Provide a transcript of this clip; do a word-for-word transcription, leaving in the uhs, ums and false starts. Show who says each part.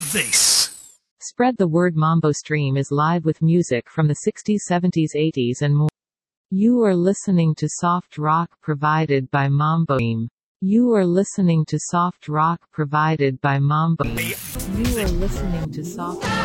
Speaker 1: This.
Speaker 2: Spread the word. Mambo Stream is live with music from the sixties, seventies, eighties and more. You are listening to soft rock provided by Mambo Stream. You are listening to soft rock provided by Mambo. You are listening to soft rock.